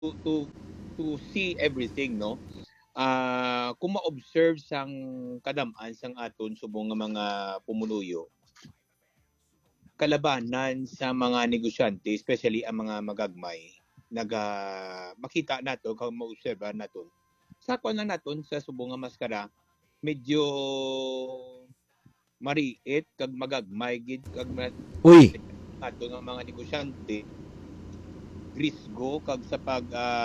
to to see everything, no. Kung ma-observe sang kadam-an sang aton subong nga mga pumuluyo, kalabanan sa mga negosyante, especially ang mga magagmay, makita nato kung ma-observe naton. Sa kuan lang naton sa subong nga maskara, medyo mariit kag magagmay gid kag Uy. ato nga mga negosyante risgo kag sa pag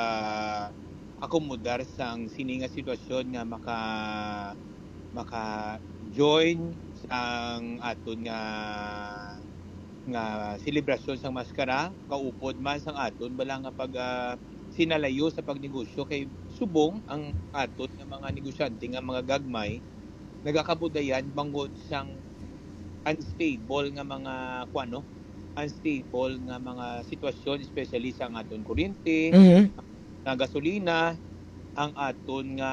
akomodar sang sini nga sitwasyon nga maka join sang aton nga selebrasyon sang maskara, kaupod man sang aton bala nga pag sinalayo sa pagnegosyo kay subong ang aton nga mga negosyante nga mga gagmay nagakabudayan bangod sang unstable nga mga kuano, unstable nga mga sitwasyon, especially sa aton kuryente, Mhm. nga gasolina, ang aton nga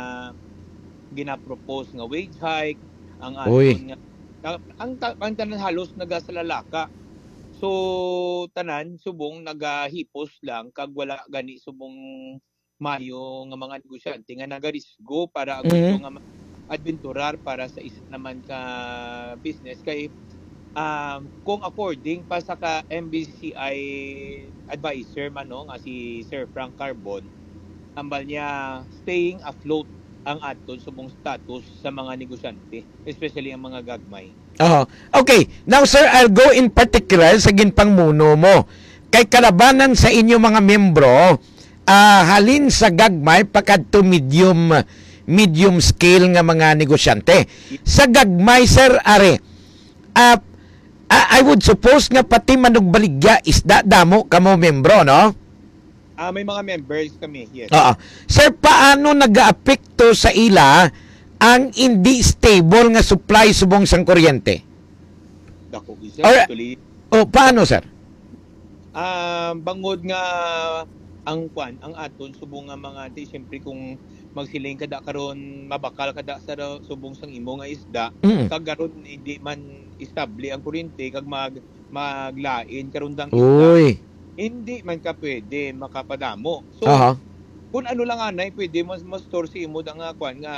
ginapropose nga wage hike, ang aton Uy. nga ang tanan halos nagasalalaka. So tanan subong nagahipos lang kag wala gani subong mayo nga mga negosyante nga nagarisgo para gusto Mhm. nga adventurar para sa isa naman ka business kay kung according pa sa ka MBCI advisor man no nga si Sir Frank Carbon, ambal niya staying afloat ang aton subong status sa mga negosyante, especially ang mga gagmay. Oo. Okay. Now, sir, I'll go in particular sa ginpangmuno mo. Kay kalabanan sa inyo mga membro, halin sa gagmay pakadto medium scale nga mga negosyante. Sa gagmay, sir, are, uh, I would suppose nga pati manugbaligya isda damo kamo membro, no? May mga members kami, yes. Oo. Sir, paano nag-aapekto sa ila ang hindi stable nga supply subong sang kuryente? Dako isa Or, actually paano, sir? bangod nga ang aton subong nga mga di syempre kung magsiling kada karon mabakal kada sa subong sang imo nga isda Mm. kag karon hindi man estable ang kuryente kag maglain karon dang isda Uy. hindi man ka pwede makapadamo. So Aha. kung ano lang anay pwede mas store si imo da nga kwan nga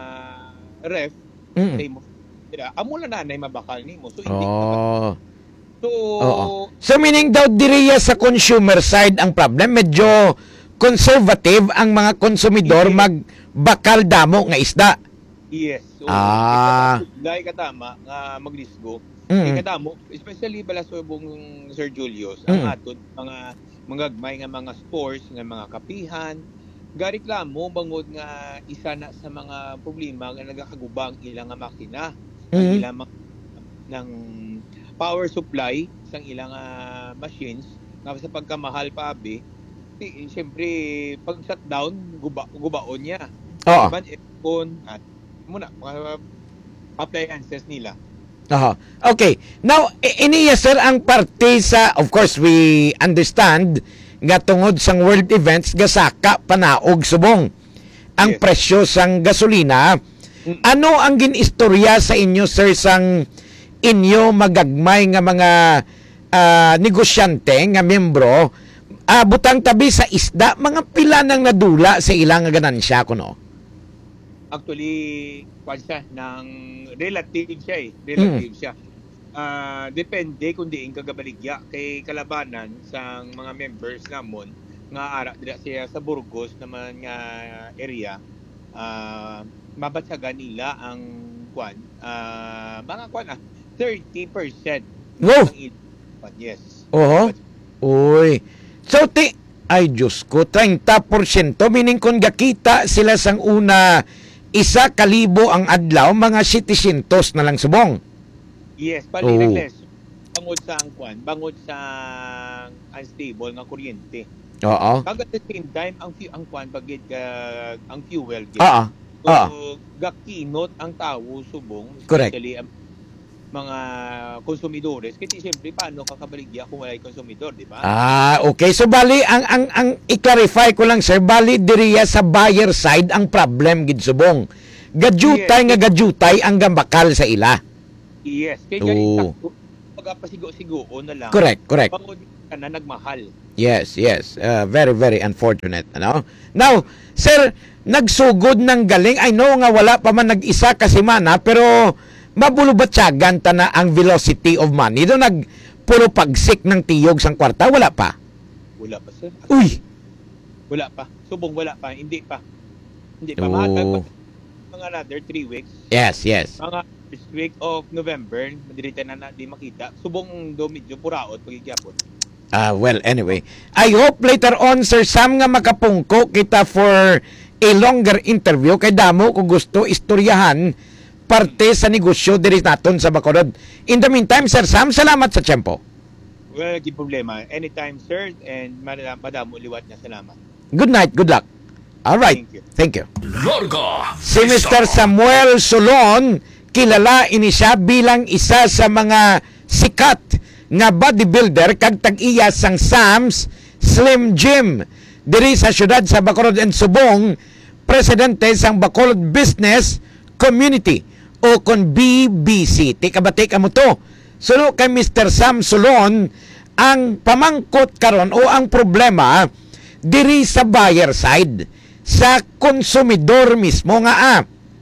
ref sa Mm. imo. Amo lang nanay mabakal nimo. So hindi Oh. Oo. so So meaning daw diriya sa consumer side ang problem, medyo conservative ang mga konsumidor yes, magbakal damo nga isda. yes. So Ah. dahil katama nga maglisgo. Kay Mm. kadamo especially bala subong Sir Julius ang Mm. aton mga gagmay nga mga stores nga mga kapihan gareklamo bangod nga isa na sa mga problema nga nagakagubang ilang nga makina ang Mm. ilang ng power supply sang ilang machines nga sa pagkamahal pa abi siyempre pag shutdown gubaon niya Oo. man aircon at muna mga appliances nila. Aha. Okay. Now, iniya sir ang parte sa, of course, we understand nga tungod sang world events gasaka panaog subong ang Yes. presyo sang gasolina. Ano ang ginistorya sa inyo sir sang inyo magagmay nga mga negosyante nga membro, butang tabi sa isda mga pila nang nadula sa ilang nga ganansya kuno? Actually kwan siya ng relative siya Mm. relative siya. Depende kung diin kagabaligya kay kalabanan sang mga members namon nga ara dira siya sa Burgos naman nga area. Mabatsagan nila ang kwan mga kwan 30% na Wow. sang ilang yes. Oho. Uy. So, ay Diyos ko, 30%. Meaning kung gakita sila sang una, 1,000 ang adlaw, mga 700 na lang subong. Yes, pali Oh. less bangod sa ang kwan, bangod sa unstable nga kuryente. Oo. Kag at the same time ang kwan bagid ang fuel gid. Oo. So Oo. gakinot ang tawo subong Correct. especially ang mga konsumidores kasi siyempre paano kakabaligya kung walay konsumidor, di ba? Okay. So, bali, ang i-clarify ko lang, sir, bali, diriya sa buyer side ang problem, gid subong. Gajutay nga Yes, gajutay ang gambakal sa ila. yes. Kaya gani Oh. sakto pagpasigo-sigo na lang Correct, correct. bangod ka na nagmahal. Yes, yes. Very, very unfortunate. Ano? Now, sir, nagsugod ng galing. I know nga wala pa man nag-isa ka semana, pero mabulubatsyagan ta na ang velocity of money. Doon nagpuro pagsik ng tiyog sang kwarta. Wala pa. Wala pa, sir. Uy! Wala pa. Subong wala pa. Hindi pa. Hindi pa. Oh. Mga another 3 weeks. Yes, yes. Mga first week of November, madirita na di makita. Subong do medyo puraot pagigyapon. Well, anyway. I hope later on, Sir Sam, nga makapungko kita for a longer interview. Kay damo ko gusto istoryahan parte sa negosyo diri naton sa Bacolod. In the meantime, Sir Sam, salamat sa tiyempo. Well, di problema. Anytime, sir. And madamo liwat niya. Salamat. Good night, good luck. All right. Thank you. Thank you. Larga Si Mr. Samuel Solon, kilala ini siya bilang isa sa mga sikat nga bodybuilder kag tag-iya sang Sam's Slim Gym diri sa syudad sa Bacolod and Subong, presidente sang Bacolod Business Community o kon BBC. Tika mo to. Suno kay Mr. Sam Solon, ang pamangkot karon o ang problema diri sa buyer side, sa konsumidor mismo nga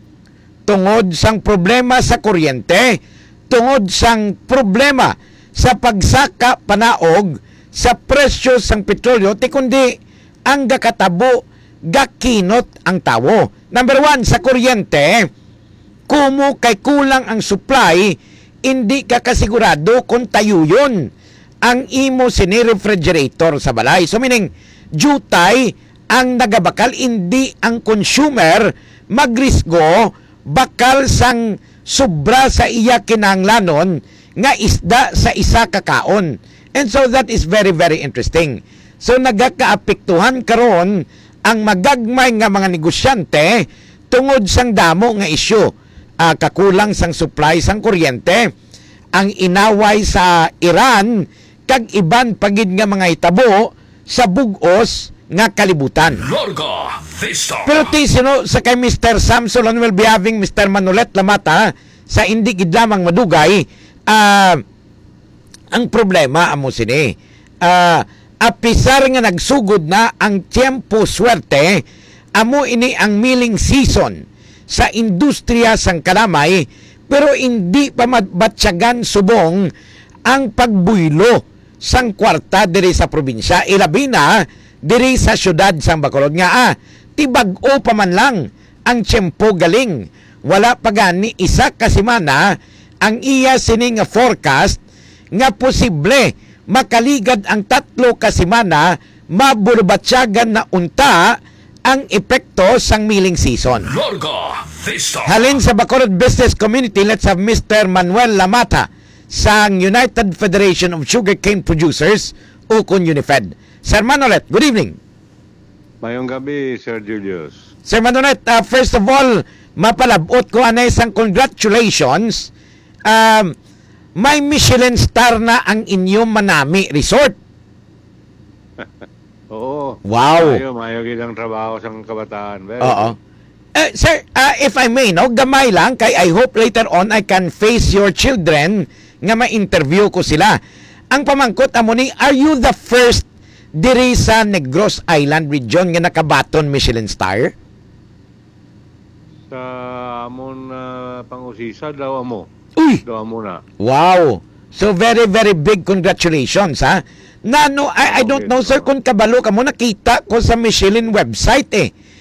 tungod sang problema sa kuryente, tungod sang problema sa pagsaka panaog sa presyo sang petrolyo, ti kundi ang gakatabo gakinot ang tawo. Number 1, sa kuryente, kumo kay kulang ang supply, hindi ka kasigurado kung tayo yun ang imo sini-refrigerator sa balay. So meaning, jutay ang nagabakal, hindi ang consumer magrisgo bakal sang sobra sa iya kinahanglanon nga isda sa isa kakaon. And so that is very, very interesting. So nagakaapektuhan karon ang magagmay nga mga negosyante tungod sang damo nga isyu. Kakulang sang supply sang kuryente, ang inaway sa Iran, kag iban pagid nga mga itabo sa bugos nga kalibutan. Larga Vista. Pero sino sa kay Mr. Sam Solon will be having Mr. Manolet Lamata sa hindi gid lamang madugay. Ang problema amo sini. Apisar nga nagsugod na ang tiempo swerte, amo ini ang milling season sa industriya sang kalamay, pero hindi pa matbatyagan subong ang pagbuylo sang kwarta diri sa probinsya. Ilabi na diri sa syudad sang Bacolod nga tibag-o pa man lang ang tiyempo galing. Wala pa gani isa ka semana ang iya sining forecast nga posible makaligad ang 3 ka semana mabulbatsyagan na unta ang epekto sang milling season. Larga Vista. Halin sa Bacolod Business Community, let's have Mr. Manuel Lamata sang United Federation of Sugarcane Producers o kun UNIFED. Sir Manolet, good evening. Mayong gabi, Sir Julius. Sir Manolet, first of all, mapalabot ko anay sang congratulations. May Michelin star na ang inyong Manami Resort. Oo. Wow. Mayo gidang trabaho sa kabataan. Oo. Sir, if I may, no, gamay lang, kay I hope later on I can face your children nga ma-interview ko sila. Ang pamangkot amo ni, are you the first diri sa Negros Island region nga nakabaton Michelin star? Sa amon pangusisa daw amo. Uy! Daw amo na. Wow! So very, very big congratulations, ha? Nano, I don't know, sir, kung kabalo ka mo, nakita ko sa Michelin website,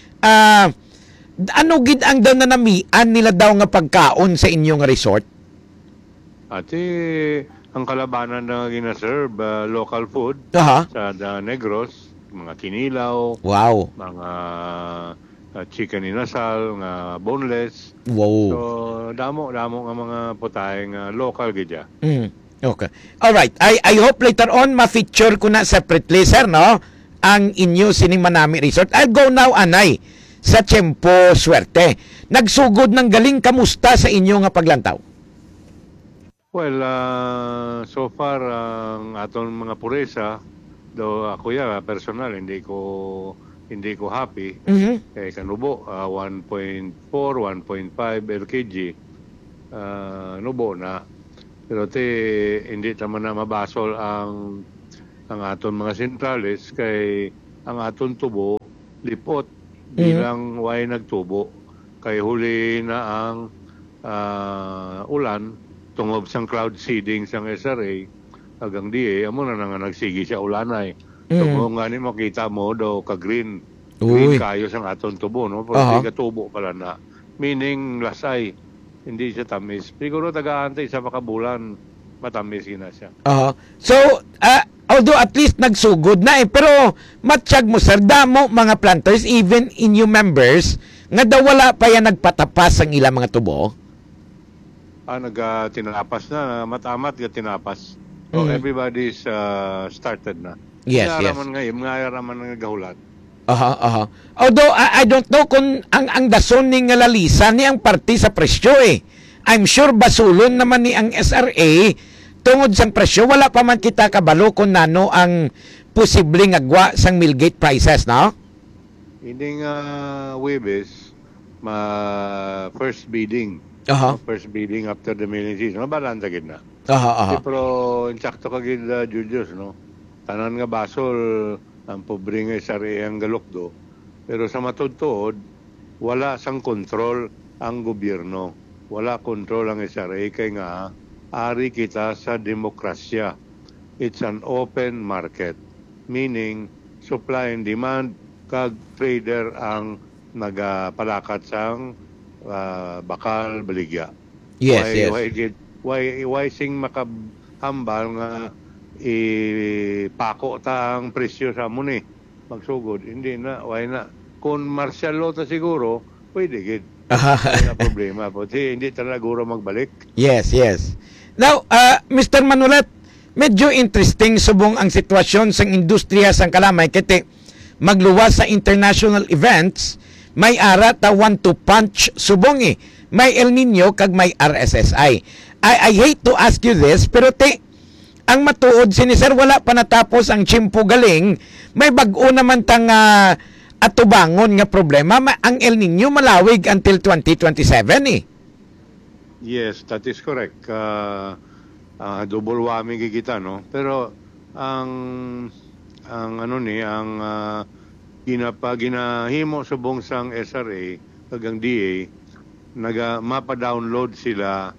ano gid ang daw na namian nila daw nga pagkaon sa inyong resort? Ati, ang kalabanan na gina-serve, local food Aha. sa Negros, mga kinilaw, Wow. mga chicken inasal, nga boneless. Wow. So, damo nga mga putay nga local gidya. Okay. All right. I hope later on ma-feature ko na separately, sir, no? Ang inyo sining Manami Resort. I'll go now, anay, sa Tiempo Swerte. Nagsugod ng galing, kamusta sa inyo nga paglantaw? Well, so far, ang aton mga puresa, do ako personal, hindi ko happy. Kay kanubo, 1.4, 1.5 LKG, nubo na. Pero hindi naman na mabasol ang ang aton mga sentrales kay ang aton tubo lipot bilang way nagtubo kay huli na ang ulan tungod sang cloud seeding sang SRA hanggang DA amo na nga nagsigi siya ulanay. Tungod nga ni makita mo daw ka green kayo sang aton tubo no pero hindi ka tubo pala na meaning lasay hindi siya tamis. Siguro taga-antay sa makabulan matamis na siya. So, although at least nagsugod na pero matsyag mo sir, damo mga planters, even in you members, nga daw wala pa yan nagpatapas ang ilang mga tubo? Tinapas na, matamat ga tinapas. So, everybody's started na. Yes. Nga raman nga gahulat. Although, I don't know kung ang dason ni nga lalisa ni ang parti sa presyo eh. I'm sure basulon naman ni ang SRA tungod sang presyo, wala pa man kita kabalo kung nano ang posibleng agwa sang millgate prices, no? Hindi nga Webes, first bidding. First bidding after the milling season. Mabalan sa gitna. Pero, insakto kagid Julius, no? Tanan nga basol, ang pobre nga SRA ang galukdo. Pero sa matudtod, wala sang kontrol ang gobyerno. Wala kontrol ang SRA kay nga ari kita sa demokrasya. It's an open market. Meaning, supply and demand, kag trader ang nagapalakat sang bakal baligya. Yes. Why sing makahambal nga ipako ta ang presyo sa muni magsugod. Hindi na, why na. Kung martial law ta siguro, pwede gid. Wala problema po. Hindi talaga guro magbalik. Yes. Now, Mr. Manulet, medyo interesting subong ang sitwasyon sa industriya sang kalamay kiti magluwas sa international events, may ara ta one to punch subong eh. May El Nino kag may RSSI. I hate to ask you this, pero ang matuod sini sir, wala pa natapos ang Chimpo galing, may bag-o naman tang atubangon nga problema. Ang El Nino malawig until 2027 eh. Yes, that is correct. Double whammy kita, no? Pero ang ginahimo subong sang SRA hanggang DA mapa-download sila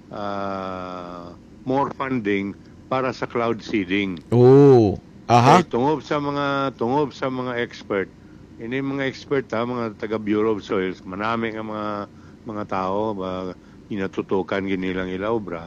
more funding para sa cloud seeding. Tungod sa mga expert. Ini mga expert mga taga Bureau of Soils, manami nga mga tao inatutukan ginilang obra.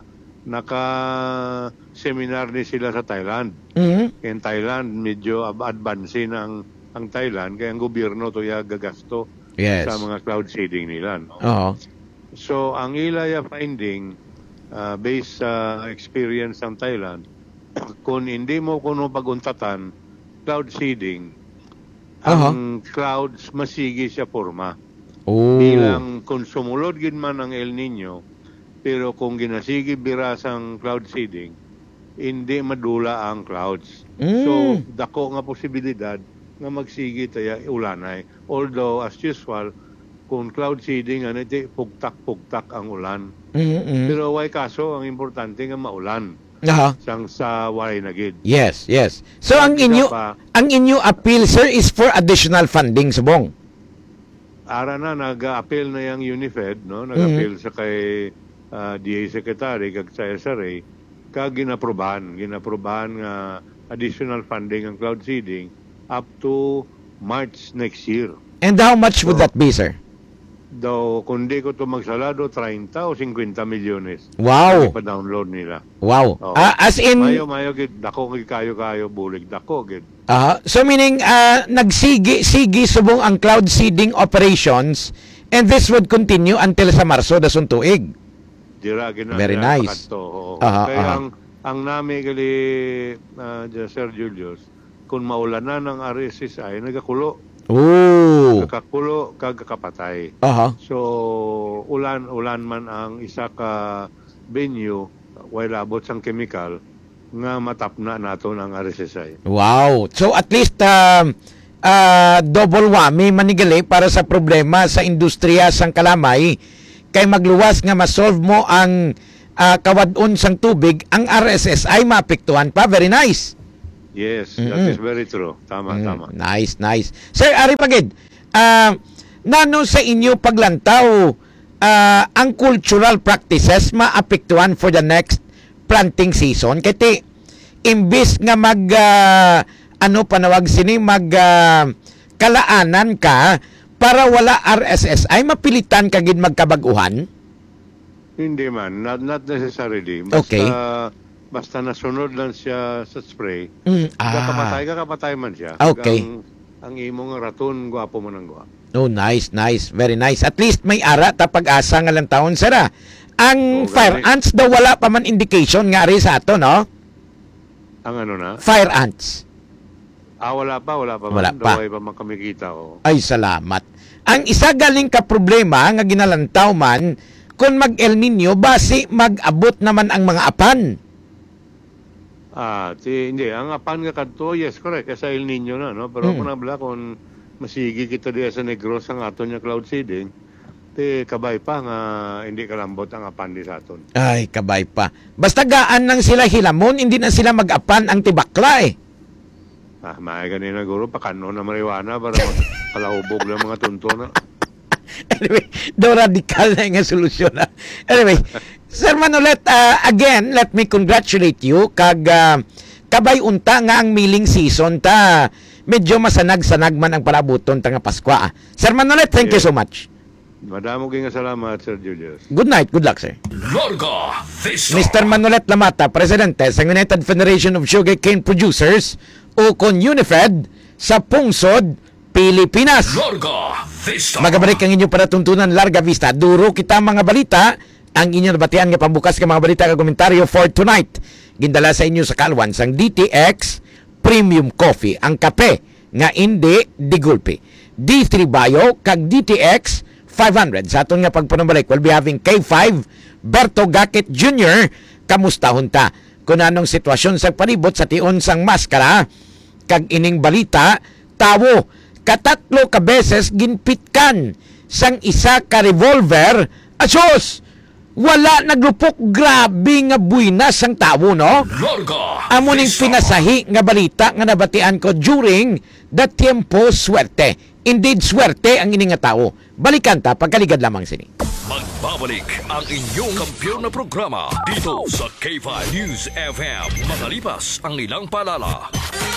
Naka-seminar ni sila sa Thailand. In Thailand, medyo advance ang Thailand, kaya ang gobyerno to gagasto sa mga cloud seeding nila. No? So, ang ilaya finding, based sa experience ng Thailand, kung hindi mo kuno paguntatan, cloud seeding, ang clouds masigi siya forma. Bilang kung sumulod gid man ang El Nino, pero kung ginasigi birasang cloud seeding, hindi madula ang clouds. So, dako nga posibilidad nga magsigi taya ulanay. Although, as usual, kung cloud seeding, pugtak-pugtak ang ulan. Pero why kaso, ang importante nga maulan. Sang sa walay na gid. Yes. So, ang inyo appeal, sir, is for additional funding, subong? Ara na, nag-appeal na yung UNIFED, no? Nag-appeal sa kay DA Secretary, kag sa SRA, kag ginaprobahan nga additional funding ang cloud seeding up to March next year. And how much would that be, sir? Daw, kundi ko ito magsalado, 30 o 50 milyones. Wow! Pa-download nila. Wow. As in... Mayo, gid, dako kayo, bulig, dako, gid. So meaning, nagsigi subong ang cloud seeding operations, and this would continue until sa Marso da suntuig. Very nice. Kaya ang nami gali, Sir Julius, kung maulanan ng RSSI, nagakulo. Kakakulo, kagakapatay. So, ulan man ang isa ka venue, while abot sang chemical, nga matapna nato ng RSSI. Wow! So, at least, double whammy manigali para sa problema sa industriya sang kalamay, kay magluwas nga masolve mo ang kawadon sang tubig, ang RSSI maapektuhan pa. Very nice. Yes, that is very true. Tama. Nice. Sir, Ari Pagid, nano sa inyo paglantaw ang cultural practices maapektuhan for the next planting season? Kaya imbis nga kalaanan ka para wala RSSI, mapilitan ka gid magkabaguhan? Hindi man, not necessarily. Basta nasunod lang siya sa spray. Kakapatay man siya. Okay. Ang imong raton, gwapo mo ng gwapo. Oh, nice. Very nice. At least may ara ta pag-asa nga lang taon, sara. Ang fire ants daw wala pa man indication nga rin sa ato, no? Ang ano na? Fire ants. Wala pa. Wala pa. Daway pa man kami kita. Ay, salamat. Ang isa galing ka problema nga ginalantaw man, kung mag-El Nino, basi mag-abot naman ang mga apan. Hindi. Ang apan nga kadto, yes, correct. Kasi El Nino na, no? Pero kung nabla, kung masigi kita diya sa Negros ang aton niya cloud seeding, kabay pa nga hindi kalambot ang apan di sa aton. Ay, kabay pa. Basta gaan nang sila hilamon, hindi na sila mag-apan ang tibakla eh. May ganina guro, pakano na mariwana para palahubog ng mga tunto na. Anyway, do radical na yung solusyon na. Anyway, Sir Manolet, again, let me congratulate you kag kabay unta nga ang milling season ta. Medyo masanag-sanag man ang parabuton ta nga Pasko. Sir Manolet, thank you so much. Madamo nga salamat, Sir Julius. Good night, good luck, sir. Larga Vista. Mr. Manolet Lamata, Presidente sa United Federation of Sugarcane Producers o kon UNIFED sa Pungsod, Pilipinas. Larga Vista. Magabalik ang inyong panatuntunan, Larga Vista. Duro kita mga balita, ang inyong nabatian nga pambukas ka mga balita ka komentaryo for tonight. Gindala sa inyo sa kalwan sang DTX Premium Coffee, ang kape nga hindi digulpi. D3 Bio kag DTX 500. Sa aton nga pagpanambalik, we'll be having K5 Berto Gacket Jr. Kamustahon ta? Kung anong sitwasyon sa palibot sa tion sang maskara, kag ining balita, tawo, katatlo ka beses ginpitkan sang isa ka revolver, asos! Wala naglupok, grabe nga buinas ang tawo, no? Amo ning pinasahi nga balita nga nabatian ko during the tiempo swerte. Indeed, swerte ang ining nga tao. Balikan ta, pagkaligad lamang sini. Magbabalik ang inyong kampiyon na programa dito sa K5 News FM. Makalipas ang ilang paalala.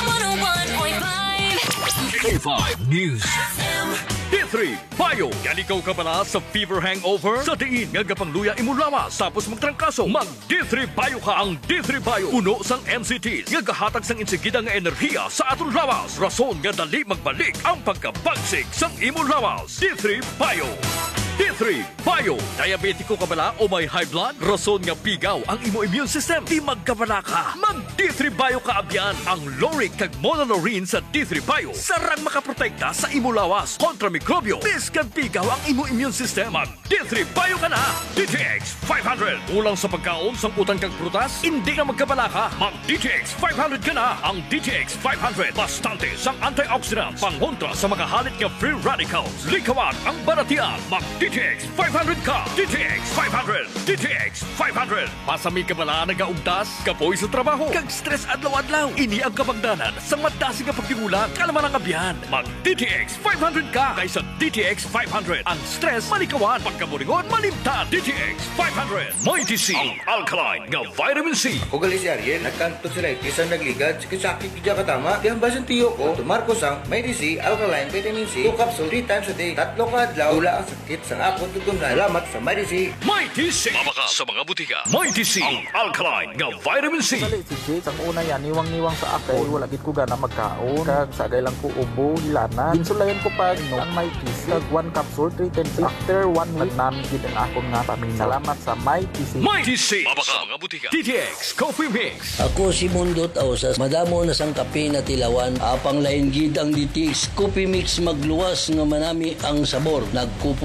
101.5 K5 News FM. D3 Bio. Yan ikaw ka pala sa fever hangover? Sa diin nga gapangluya imulawas tapos magtrangkaso. Mag D3 Bio ka. Ang D3 Bio puno sang NCTs nga gahatag sang insigida nga enerhiya sa aton lawas. Rason nga dali magbalik ang pagkabagsik sang imulawas. D3 Bio. D3 Bio. Diabetiko ka bala o may high blood? Rason nga pigaw ang imo immune system. Di magkabala ka. Mag D3 Bio ka abyan. Ang Loric kag Monolorine sa D3 Bio. Sarang makaprotekta sa imo lawas kontra mikrobyo. Biskan pigaw ang imo immune system. Mag D3 Bio ka na. DTX 500. Ulang sa pagkaon sang utang kag prutas? Hindi na magkabala ka. Mag DTX 500 ka na. Ang DTX 500. Bastante sang antioxidant. Pangontra sa mga halit nga free radicals. Likawan ang baratian. Mag DTX 500 ka! DTX 500! DTX 500! Pasami ka bala nagaugtas, kapoy sa trabaho, kag stress adlaw-adlaw. Ini ang kapagdanan sa madasi nga pagtigulang, kalaman ang abyan. Mag DTX 500 ka! Kaysa DTX 500, ang stress malikawan, pagkaburingon malimtan. DTX 500! Mighty C, ang alkaline nga vitamin C. O gali si Ariel, nagkanto sila kisang nagligad, sakit kidya katama. Di ang basan tiyo ko, tumarko sang Mighty C, alkaline vitamin C, 2 capsule 3 times a day, 3 ka adlaw, wala ang sakit sa ako tutunan. Salamat sa Mighty C. Mighty C. Mabaka sa mga butika. Mighty C. Ang alkaline nga vitamin C. Dali si Jake, ang una yan, niwang-niwang sa akin. Wala gid ko gana magkaon. Kag sagay lang ko ubo, hilana. Ginsulayan ko pa ang Mighty C. Kag 1 capsule, 3 times. After 1 week, namin gid ang akong nga paminaw. Salamat sa Mighty C. Mighty C. Mabaka sa mga butika. DTX Coffee Mix. Ako si Mundot Ausas. Madamo na sang kape na tilawan. Apang lain gid ang DTX Coffee Mix magluwas nga manami ang sabor. Nagkupos na ako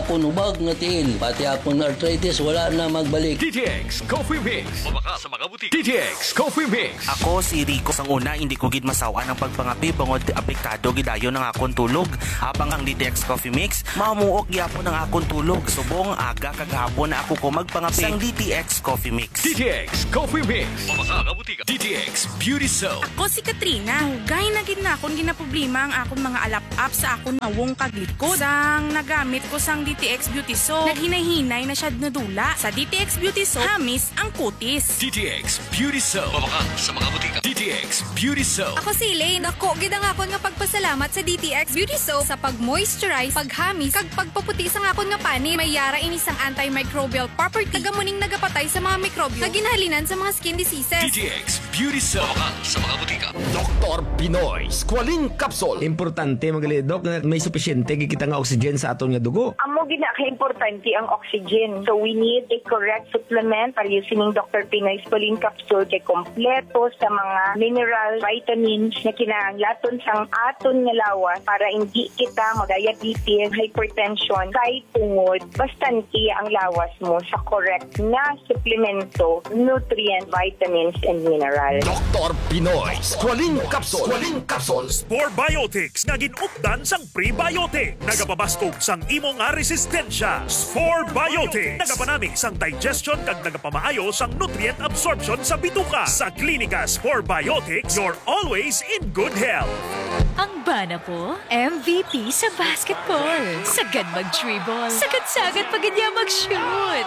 akong ubag nga tiil. Pati akong arthritis wala na magbalik. DTX Coffee Mix. Mabaka sa mga butik. DTX Coffee Mix. Ako si Rico. Sang una, hindi ko gid masawa ng pagpangapi bangod apektado gidayon ng akong tulog. Habang ang DTX Coffee Mix, mamuok gyapon ng akong tulog. Subong aga kagahapon na ako ko magpangapi sang DTX Coffee Mix. DTX Coffee Mix. Mabaka sa butik. DTX Beauty Soap. Ako si Katrina. Hugay na gid na akong ginaproblema ang akong mga alap-up sa akong nawong kaglikod. Sang nagamit ko sang DTX Beauty Soap, naghinay-hinay na siya nadula. Sa DTX Beauty Soap, hamis ang kutis. DTX Beauty Soap. Mabaka sa mga butik. DTX Beauty Soap. Ako si Elaine. Ako gid ang akon nga pagpasalamat sa DTX Beauty Soap sa pag-moisturize, paghamis, kag pagpaputi sa akon nga pani. May yara ini sang antimicrobial property. Tagamuning nagapatay sa mga mikrobyo nga ginahalinan sa mga skin diseases. DTX Beauty Soap. Mabaka sa mga butika. Dr. Pinoy Squalene Capsule. Importante magali Dok na may sufisyente gikita nga oxygen sa aton nga dugo. Amo gid na importante ang oxygen. So we need a correct supplement para using Dr. Pinoy Squalene Capsule kay kompleto sa mga mineral, vitamins na kinahanglaton sang aton nga lawas para hindi kita mag-diabetes, hypertension, kay tungod. Bastante ang lawas mo sa correct na suplemento, nutrient, vitamins, and mineral. Dr. Pinoy Squalene Capsule. Squalene Capsule. Spore Biotics nga ginupdan sang prebiotic. Nagapabaskog sang imo nga resistensya. Spore Biotics. Nagapanami sang digestion kag nagapamaayo sang nutrient absorption sa bituka. Sa klinika Spore Biotics, you're always in good health. Ang bana po, MVP sa basketball. Sagad mag-dribble. Sagad-sagad pag niya mag-shoot.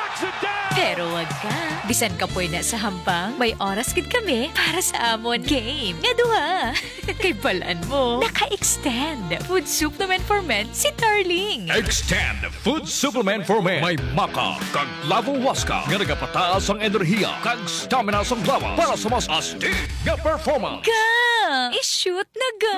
Pero wag ka. Bisan ka po na sa hampang, may oras gid kami para sa amon game. Nga duha. Kay balaan mo, naka-extend food supplement for men si Darling. Extend Food Supplement for Men. May maka, kag lavo waska, nga nagapataas ang enerhiya, kag stamina sa lawas para sa mas astig nga performance. Ga! I-shoot na ga!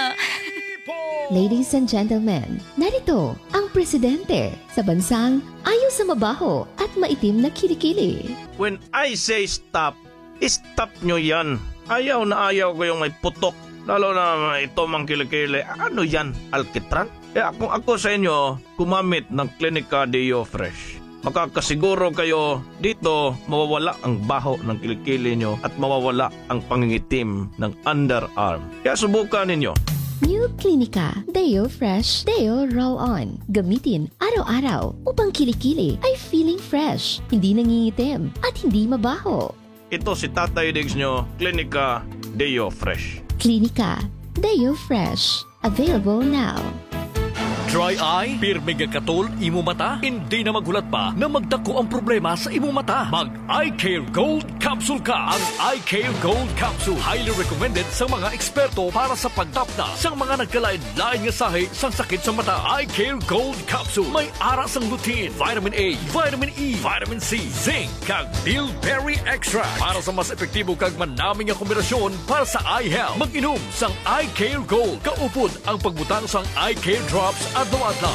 Ladies and gentlemen, narito ang presidente sa bansang ayaw sa mabaho at maitim na kilikili. When I say stop, stop nyo yan. Ayaw na ayaw ko yung may putok. Lalo na ito mang kilikili. Ano yan? Alkitran? Kung ako sa inyo, gumamit ng Clinica Deo Fresh. Makakasiguro kayo dito mawawala ang baho ng kilikili nyo at mawawala ang pangingitim ng underarm. Kaya subukan ninyo. New Clinica Deo Fresh Deo Roll-On. Gamitin araw-araw upang kilikili ay feeling fresh, hindi nangingitim at hindi mabaho. Ito si Tatay Diggs nyo, Clinica Deo Fresh. Clinica Deo Fresh. Available now. Dry eye, pirmi nga katol, imo mata, hindi na maghulat pa na magdako ang problema sa imo mata. Mag Eye Care Gold Capsule ka. Ang Eye Care Gold Capsule, highly recommended sa mga eksperto para sa pagtapna sa mga nagkalain-lain nga sahi sang sakit sa mata. Eye Care Gold Capsule, may aras ang lutein, vitamin A, vitamin E, vitamin C, zinc, kag bilberry extract para sa mas epektibo kag manaming nga kombinasyon para sa eye health. Mag-inom sang Eye Care Gold. Kaupod ang pagbutang sang Eye Care Drops adlaw-adlaw.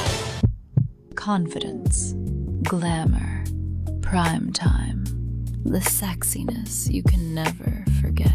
Confidence, glamour, prime time, the sexiness you can never forget.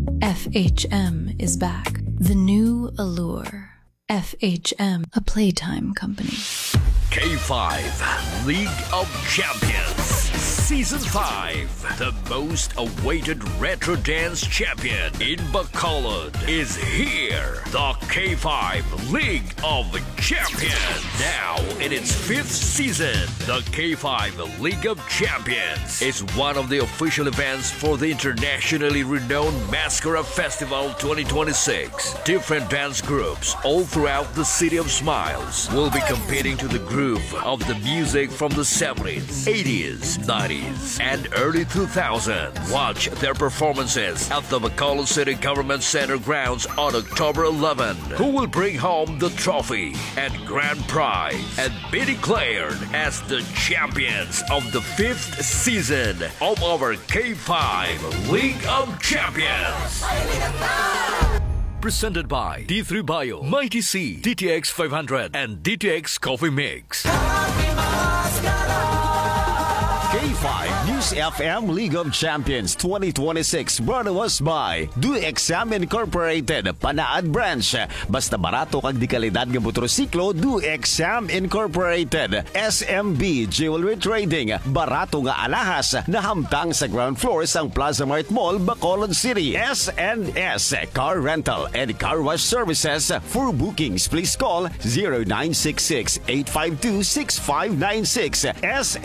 FHM is back. The new allure. FHM, a playtime company. K5 League of Champions Season 5. The most awaited retro dance champion in Bacolod is here. The K5 League of Champions. Now in its 5th season, the K5 League of Champions is one of the official events for the internationally renowned Mascara Festival 2026. Different dance groups all throughout the City of Smiles will be competing to the groove of the music from the 70s, 80s, 90s, and early 2000s. Watch their performances at the Bacolod City Government Center grounds on October 11. Who will bring home the trophy and grand prize and be declared as the champions of the 5th season of our K5 League of Champions. Presented by D3 Bio, Mighty C, DTX 500, and DTX Coffee Mix. K5 News FM League of Champions 2026 brought to us by Do Exam Incorporated, Panaad Branch. Basta barato kag di kalidad nga motorsiklo, Do Exam Incorporated. SMB Jewelry Trading, barato nga alahas na hamtang sa ground floor sang Plaza Mart Mall, Bacolod City. S&S Car Rental and Car Wash Services. For bookings, please call 0966-852-6596.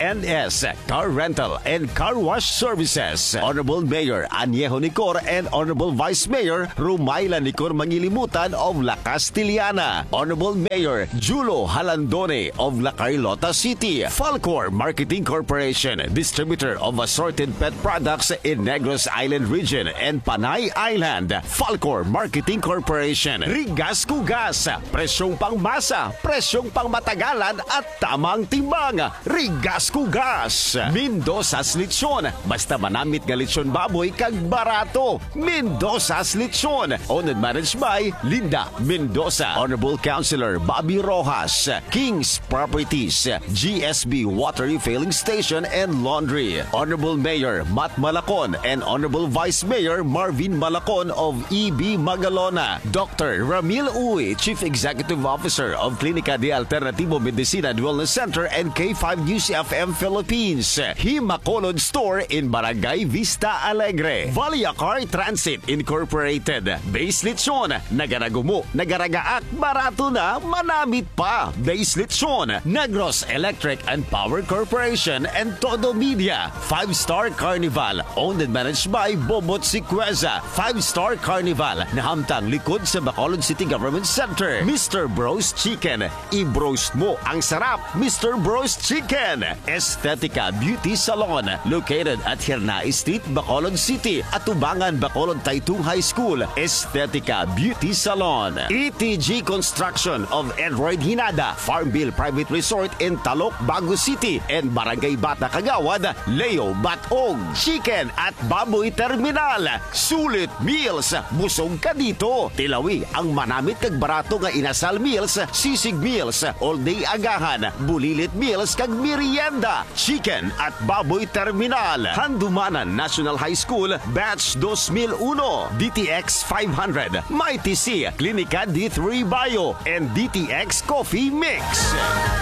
S&S Car Rental and Car Wash Services. Honorable Mayor Añejo Nicor and Honorable Vice Mayor Rumayla Nicor Mangilimutan of La Castillana. Honorable Mayor Julo Halandone of La Carlota City. Falcor Marketing Corporation, distributor of assorted pet products in Negros Island Region and Panay Island. Falcor Marketing Corporation. Rigas Kugas, presyong pangmasa, presyong pangmatagalan at tamang timbang. Rigas Kugas. Mendoza's Lechon, basta manamit nga lechon baboy kag barato. Mendoza's Lechon, owned and managed by Linda Mendoza. Honorable Councilor Bobby Rojas. King's Properties, GSB Water Refilling Station and Laundry. Honorable Mayor Matt Malacon and Honorable Vice Mayor Marvin Malacon of EB Magalona. Dr. Ramil Uy, Chief Executive Officer of Clinica de Alternativo Medicina and Wellness Center and K5 News FM Philippines. Himacolod Store in Barangay Vista Alegre. Valia Car Transit Incorporated. Base Lechon, nagaragumo, nagaragaak, barato na, manamit pa. Base Lechon, Negros Electric and Power Corporation and Todo Media. 5-Star Carnival, owned and managed by Bobot Siqueza. 5-Star Carnival, nahamtang likod sa Bacolod City Government Center. Mr. Bros Chicken, i-bros mo ang sarap. Mr. Bros Chicken. Estetica Beauty Salon, located at Hirnai Street, Bacolod City, at Tubangan, Bacolod Taytong High School. Estetica Beauty Salon. ETG Construction of Edroyd Hinada, Farmville Private Resort in Talok, Bago City, and Barangay Bata Kagawad, Leo Batog. Chicken at Baboy Terminal. Sulit Meals, busog ka dito. Tilawi ang manamit kag barato nga inasal meals, sisig meals, all-day agahan, bulilit meals kag merienda. Chicken at Baboy Terminal. Handumanan National High School, Batch 2001. DTX 500, Mighty C, Clinica D3 Bio, and DTX Coffee Mix.